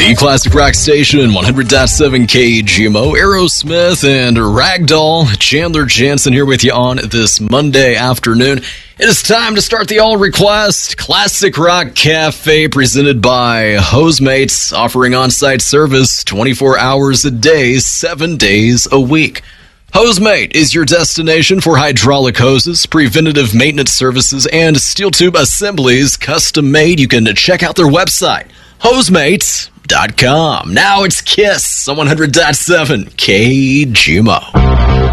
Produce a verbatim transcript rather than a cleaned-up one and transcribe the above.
The Classic Rock Station, one hundred point seven K G M O, Aerosmith, and Ragdoll. Chandler Jansen here with you on this Monday afternoon. It is time to start the All Request Classic Rock Cafe, presented by Hosemates, offering on-site service twenty-four hours a day, seven days a week. Hosemate is your destination for hydraulic hoses, preventative maintenance services, and steel tube assemblies, custom made. You can check out their website, hosemates dot com. Now it's KISS on one hundred point seven K G M O.